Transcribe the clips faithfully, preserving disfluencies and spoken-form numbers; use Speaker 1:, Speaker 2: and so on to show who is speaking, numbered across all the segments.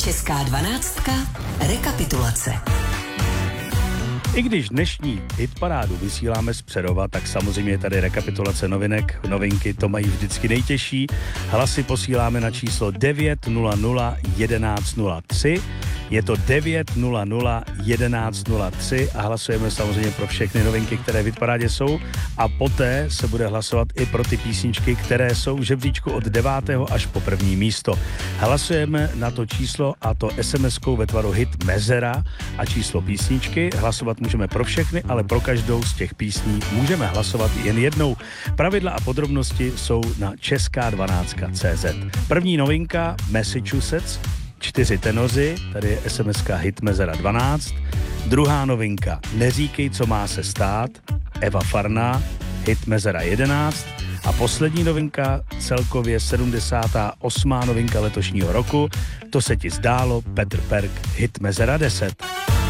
Speaker 1: Česká dvanáctka. Rekapitulace.
Speaker 2: I když dnešní hitparádu vysíláme z Přerova, tak samozřejmě je tady rekapitulace novinek. Novinky to mají vždycky nejtěžší. Hlasy posíláme na číslo devět nula nula jedenáct nula tři. Je to devět nula nula jedenáct nula tři a hlasujeme samozřejmě pro všechny novinky, které v hitparádě jsou. A poté se bude hlasovat i pro ty písničky, které jsou v žebříčku od devátého až po první místo. Hlasujeme na to číslo, a to es em eskou ve tvaru hit Mezera a číslo písničky. Hlasovat můžeme pro všechny, ale pro každou z těch písní můžeme hlasovat jen jednou. Pravidla a podrobnosti jsou na česká dvanáctka tečka cé zet. První novinka Massachusetts, čtyři tenoři, tady je es em eska hit Mezera dvanáct. Druhá novinka Neříkej, co má se stát, Eva Farná, hit Mezera jedenáct. A poslední novinka, celkově sedmdesátá osmá novinka letošního roku, To se ti zdálo, Petr Perk, hit Mezera deset.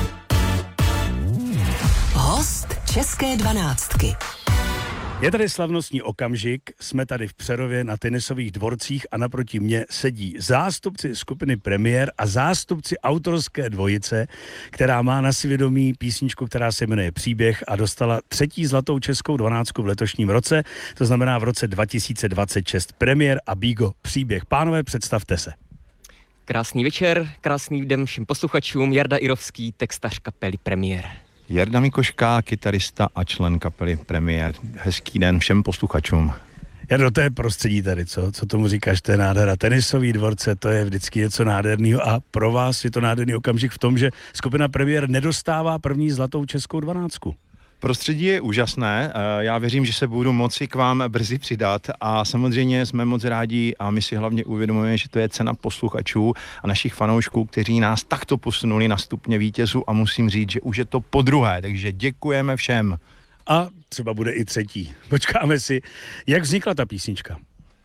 Speaker 1: Host České dvanáctky.
Speaker 2: Je tady slavnostní okamžik, jsme tady v Přerově na tenisových dvorcích a naproti mně sedí zástupci skupiny Premiér a zástupci autorské dvojice, která má na svědomí písničku, která se jmenuje Příběh a dostala třetí zlatou českou dvanáctku v letošním roce, to znamená v roce dva tisíce dvacet šest. Premiér a Bígo, Příběh. Pánové, představte se.
Speaker 3: Krásný večer, krásný den všem posluchačům. Jarda Irovský, textař kapely Premiér.
Speaker 4: Jarda Mikoška, kytarista a člen kapely Premiér. Hezký den všem posluchačům.
Speaker 2: Jardo, to je prostředí tady, co? Co tomu říkáš, to je nádhera. Tenisový dvorce, to je vždycky něco nádherného a pro vás je to nádherný okamžik v tom, že skupina Premiér nedostává první zlatou českou dvanáctku.
Speaker 4: Prostředí je úžasné, já věřím, že se budu moci k vám brzy přidat a samozřejmě jsme moc rádi a my si hlavně uvědomujeme, že to je cena posluchačů a našich fanoušků, kteří nás takto posunuli na stupně vítězů a musím říct, že už je to podruhé, takže děkujeme všem.
Speaker 2: A třeba bude i třetí. Počkáme si, jak vznikla ta písnička.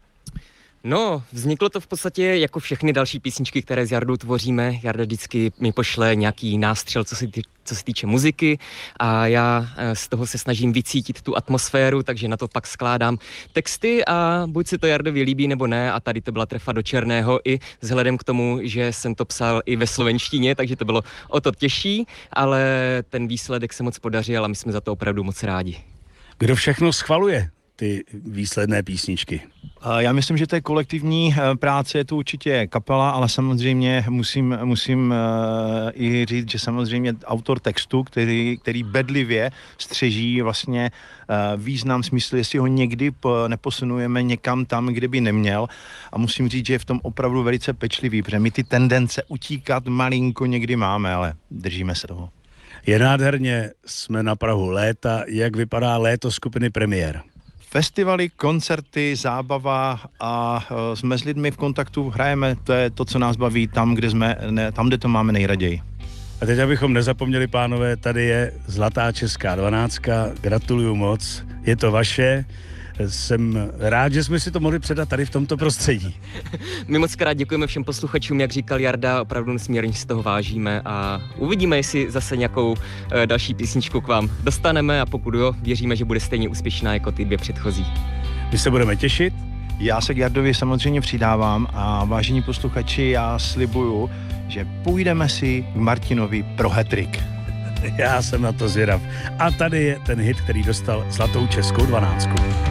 Speaker 3: No, vzniklo to v podstatě jako všechny další písničky, které s Jardou tvoříme. Jarda vždycky mi pošle nějaký nástřel, co se, tý, co se týče muziky a já z toho se snažím vycítit tu atmosféru, takže na to pak skládám texty a buď se to Jardovi líbí nebo ne a tady to byla trefa do černého i vzhledem k tomu, že jsem to psal i ve slovenštině, takže to bylo o to těžší, ale ten výsledek se moc podařil a my jsme za to opravdu moc rádi.
Speaker 2: Kdo všechno schvaluje ty výsledné písničky?
Speaker 4: Já myslím, že to je kolektivní práce, je to určitě kapela, ale samozřejmě musím, musím i říct, že samozřejmě autor textu, který, který bedlivě střeží vlastně význam, smysl, jestli ho někdy neposunujeme někam tam, kde by neměl. A musím říct, že je v tom opravdu velice pečlivý, protože my ty tendence utíkat malinko někdy máme, ale držíme se toho.
Speaker 2: Je nádherně, jsme na prahu léta. Jak vypadá léto skupiny Premiér?
Speaker 4: Festivaly, koncerty, zábava a uh, jsme s lidmi v kontaktu, hrajeme, to je to, co nás baví tam, kde jsme, ne, tam, kde to máme nejraději.
Speaker 2: A teď, abychom nezapomněli, pánové, tady je zlatá česká dvanáctka, gratuluju moc, je to vaše. Jsem rád, že jsme si to mohli předat tady v tomto prostředí.
Speaker 3: My moc krát děkujeme všem posluchačům, jak říkal Jarda, opravdu nesmírně si toho vážíme a uvidíme, jestli zase nějakou e, další písničku k vám dostaneme a pokud jo, věříme, že bude stejně úspěšná jako ty dvě předchozí.
Speaker 2: My se budeme těšit.
Speaker 4: Já se k Jardovi samozřejmě přidávám a vážení posluchači, já slibuju, že půjdeme si k Martinovi pro hat-trick.
Speaker 2: Já jsem na to zvědav. A tady je ten hit, který dostal zlatou českou dvanáctku.